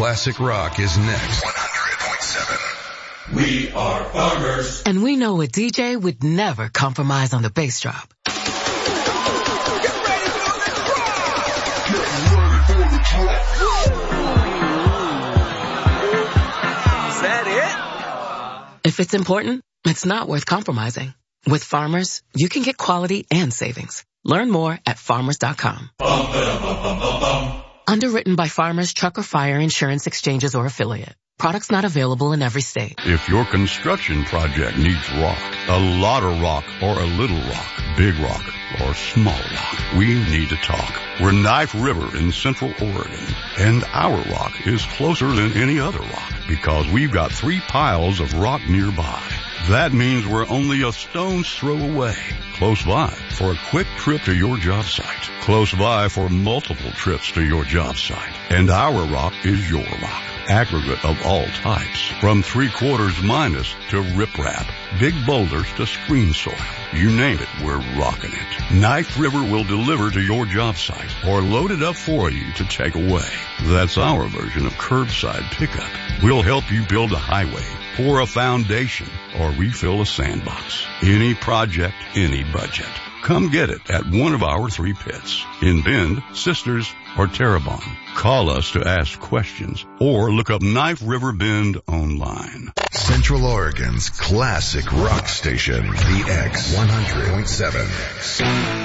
Classic Rock is next. 100.7. We are farmers. And we know a DJ would never compromise on the bass drop. Get ready for the drop! Is that it? If it's important, it's not worth compromising. With Farmers, you can get quality and savings. Learn more at farmers.com. Underwritten by Farmers Truck or Fire Insurance Exchanges or Affiliate. Products not available in every state. If your construction project needs rock, a lot of rock or a little rock, big rock or small rock, we need to talk. We're Knife River in Central Oregon, and our rock is closer than any other rock because we've got 3 piles of rock nearby. That means we're only a stone's throw away. Close by for a quick trip to your job site. Close by for multiple trips to your job site. And our rock is your rock. Aggregate of all types. From 3/4 minus to riprap. Big boulders to screen soil. You name it, we're rocking it. Knife River will deliver to your job site or load it up for you to take away. That's our version of curbside pickup. We'll help you build a highway, pour a foundation, or refill a sandbox. Any project, any budget. Come get it at one of our 3 pits in Bend, Sisters, or Terrebonne. Call us to ask questions or look up Knife River Bend online. Central Oregon's classic rock station, the X 100.7.